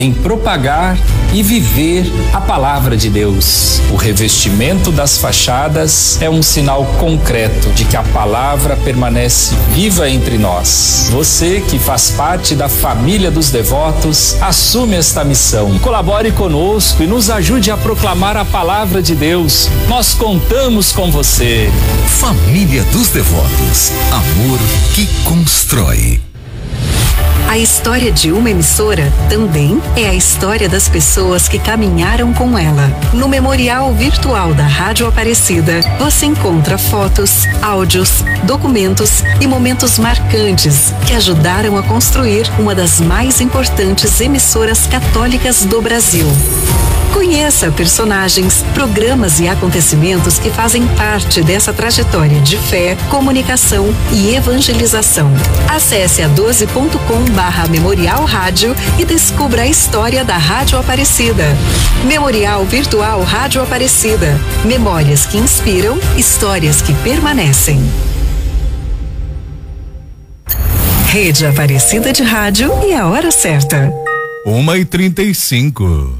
em propagar e viver a palavra de Deus. O revestimento das fachadas é um sinal concreto de que a palavra permanece viva entre nós. Você que faz parte da família dos devotos, assume esta missão. Colabore conosco e nos ajude a proclamar a palavra de Deus. Nós contamos com você. Família dos Devotos. Amor que constrói. A história de uma emissora também é a história das pessoas que caminharam com ela. No Memorial Virtual da Rádio Aparecida, você encontra fotos, áudios, documentos e momentos marcantes que ajudaram a construir uma das mais importantes emissoras católicas do Brasil. Conheça personagens, programas e acontecimentos que fazem parte dessa trajetória de fé, comunicação e evangelização. Acesse a 12.com/Memorial Rádio e descubra a história da Rádio Aparecida. Memorial Virtual Rádio Aparecida. Memórias que inspiram, histórias que permanecem. Rede Aparecida de Rádio e a hora certa. 1h35.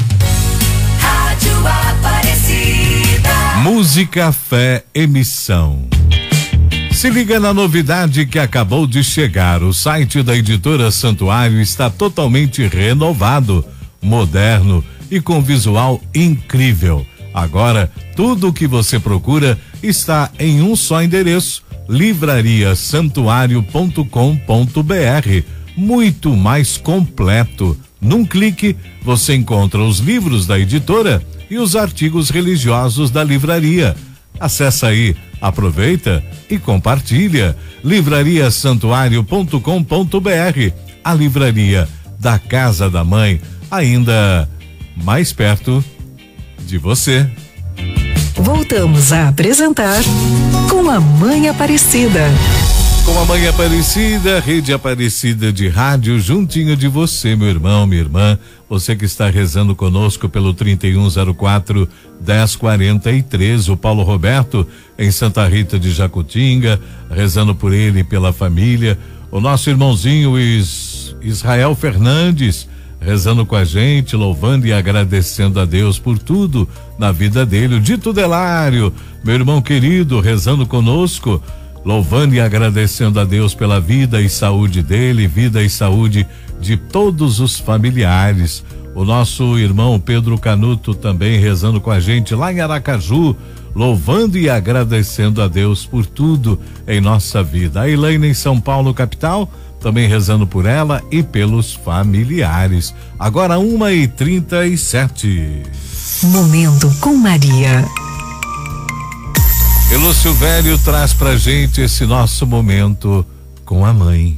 Música, fé, emissão. Se liga na novidade que acabou de chegar. O site da editora Santuário está totalmente renovado, moderno e com visual incrível. Agora, tudo o que você procura está em um só endereço: livrariasantuario.com.br. Muito mais completo. Num clique, você encontra os livros da editora e os artigos religiosos da livraria. Acesse aí, aproveita e compartilha. livrariasantuario.com.br, a livraria da Casa da Mãe, ainda mais perto de você. Voltamos a apresentar Com a Mãe Aparecida. Com a Mãe Aparecida, Rede Aparecida de Rádio, juntinho de você, meu irmão, minha irmã, você que está rezando conosco pelo 3104-1043, o Paulo Roberto em Santa Rita de Jacutinga, rezando por ele e pela família, o nosso irmãozinho Israel Fernandes, rezando com a gente, louvando e agradecendo a Deus por tudo na vida dele, o Dito Delário, meu irmão querido, rezando conosco, louvando e agradecendo a Deus pela vida e saúde dele, vida e saúde de todos os familiares. O nosso irmão Pedro Canuto também rezando com a gente lá em Aracaju, louvando e agradecendo a Deus por tudo em nossa vida. A Elaine em São Paulo, capital, também rezando por ela e pelos familiares. Agora 1h37. Momento com Maria. E Lúcio Velho traz pra gente esse nosso momento com a mãe.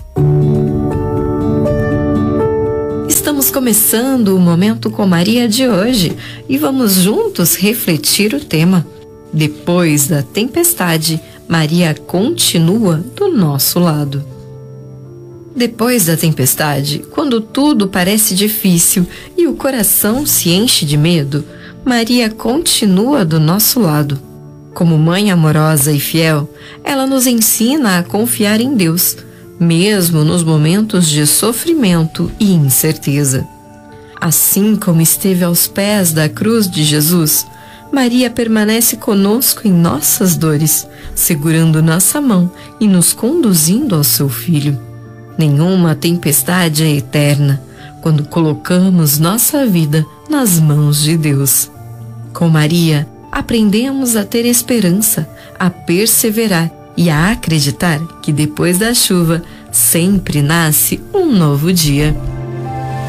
Estamos começando o Momento com Maria de hoje e vamos juntos refletir o tema. Depois da tempestade, Maria continua do nosso lado. Depois da tempestade, quando tudo parece difícil e o coração se enche de medo, Maria continua do nosso lado. Como mãe amorosa e fiel, ela nos ensina a confiar em Deus, mesmo nos momentos de sofrimento e incerteza. Assim como esteve aos pés da cruz de Jesus, Maria permanece conosco em nossas dores, segurando nossa mão e nos conduzindo ao seu Filho. Nenhuma tempestade é eterna quando colocamos nossa vida nas mãos de Deus. Com Maria, aprendemos a ter esperança, a perseverar e a acreditar que depois da chuva sempre nasce um novo dia.